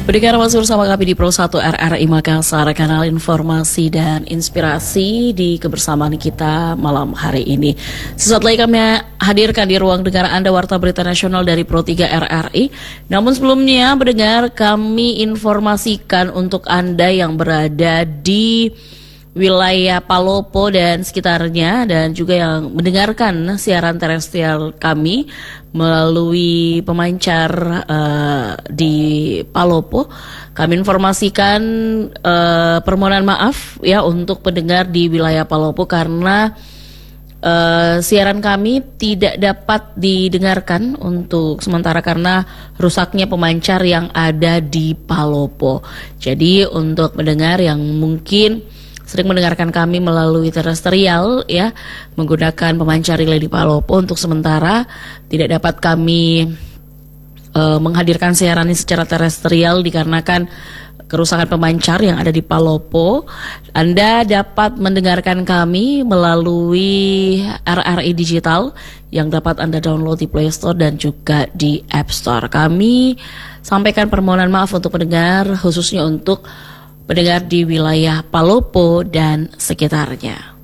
Pendengar masih bersama kami di Pro 1 RRI Makassar, kanal informasi dan inspirasi di kebersamaan kita malam hari ini. Sesaat lagi kami hadirkan di ruang dengar Anda Warta Berita Nasional dari Pro 3 RRI. Namun sebelumnya, pendengar, kami informasikan untuk Anda yang berada di wilayah Palopo dan sekitarnya, dan juga yang mendengarkan siaran terestrial kami melalui pemancar di Palopo. Kami informasikan permohonan maaf ya untuk pendengar di wilayah Palopo karena siaran kami tidak dapat didengarkan untuk sementara karena rusaknya pemancar yang ada di Palopo. Jadi untuk pendengar yang mungkin sering mendengarkan kami melalui terestrial ya, menggunakan pemancar relay di Palopo, untuk sementara tidak dapat kami menghadirkan siaran ini secara terestrial dikarenakan kerusakan pemancar yang ada di Palopo. Anda dapat mendengarkan kami melalui RRI Digital yang dapat Anda download di Play Store dan juga di App Store. Kami sampaikan permohonan maaf untuk pendengar, khususnya untuk pendengar di wilayah Palopo dan sekitarnya.